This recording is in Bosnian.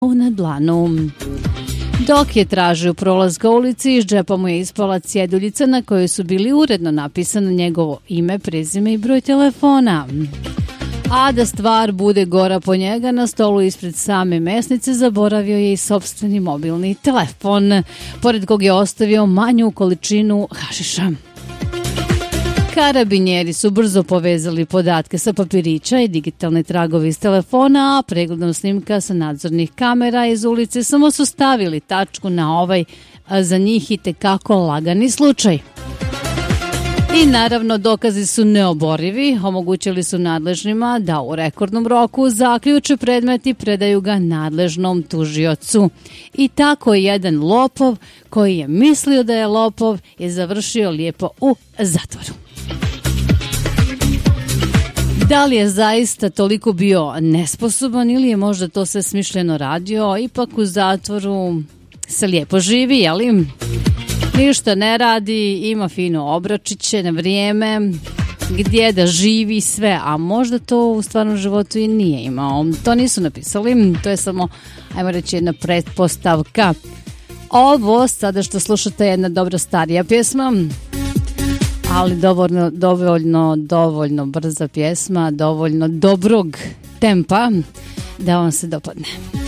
na dlanu. Dok je tražio prolaz ka ulici, iz džepa mu je ispala cjeduljica na kojoj su bili uredno napisano njegovo ime, prezime i broj telefona. A da stvar bude gora po njega, na stolu ispred same mesnice zaboravio je i sopstveni mobilni telefon, pored kog je ostavio manju količinu hašiša. Karabinjeri su brzo povezali podatke sa papirića i digitalne tragove iz telefona, a pregledom snimka sa nadzornih kamera iz ulice samo su stavili tačku na ovaj za njih i tekako lagani slučaj. I naravno dokazi su neoborivi, omogućili su nadležnima da u rekordnom roku zaključe predmet i predaju ga nadležnom tužiocu. I tako jedan lopov koji je mislio da je lopov je završio lijepo u zatvoru. Da li je zaista toliko bio nesposoban ili je možda to sve smišljeno radio, ipak u zatvoru se lijepo živi, jeli? Ništa ne radi, ima fino obračiće na vrijeme, gdje da živi sve, a možda to u stvarnom životu i nije imao. To nisu napisali, to je samo, ajmo reći, jedna pretpostavka. Ovo sada što slušate je jedna dobra starija pjesma, ali dovoljno brza pjesma, dovoljno dobrog tempa da vam se dopadne.